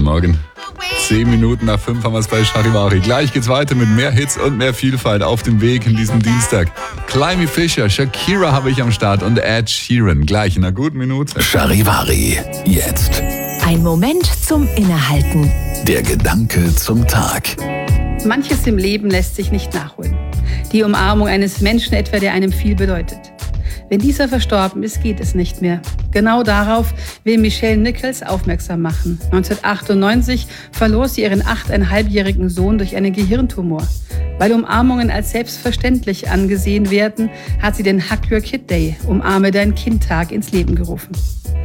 Morgen. 10 Minuten nach 5 haben wir es bei Charivari. Gleich geht's weiter mit mehr Hits und mehr Vielfalt auf dem Weg in diesem Dienstag. Climby Fisher, Shakira habe ich am Start und Ed Sheeran. Gleich in einer guten Minute. Charivari, jetzt. Ein Moment zum Innehalten. Der Gedanke zum Tag. Manches im Leben lässt sich nicht nachholen. Die Umarmung eines Menschen etwa, der einem viel bedeutet. Wenn dieser verstorben ist, geht es nicht mehr. Genau darauf will Michelle Nichols aufmerksam machen. 1998 verlor sie ihren 8,5-jährigen Sohn durch einen Gehirntumor. Weil Umarmungen als selbstverständlich angesehen werden, hat sie den Hug Your Kid Day, Umarme dein Kind Tag, ins Leben gerufen.